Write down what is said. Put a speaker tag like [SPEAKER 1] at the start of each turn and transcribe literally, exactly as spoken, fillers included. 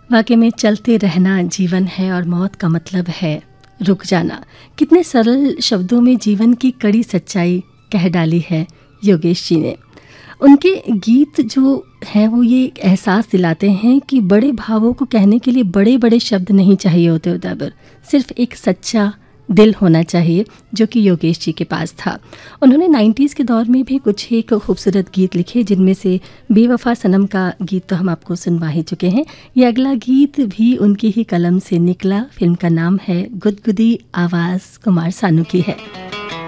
[SPEAKER 1] वाकई में चलते रहना जीवन है और मौत का मतलब है रुक जाना। कितने सरल शब्दों में जीवन की कड़ी सच्चाई कह डाली है योगेश जी ने। उनके गीत जो हैं वो ये एक एहसास दिलाते हैं कि बड़े भावों को कहने के लिए बड़े बड़े शब्द नहीं चाहिए होते होता पर सिर्फ एक सच्चा दिल होना चाहिए, जो कि योगेश जी के पास था। उन्होंने नाइन्टीज़ के दौर में भी कुछ एक खूबसूरत गीत लिखे, जिनमें से बेवफा सनम का गीत तो हम आपको सुनवा ही चुके हैं। ये अगला गीत भी उनकी ही कलम से निकला। फिल्म का नाम है गुदगुदी आवाज़, कुमार सानू की है।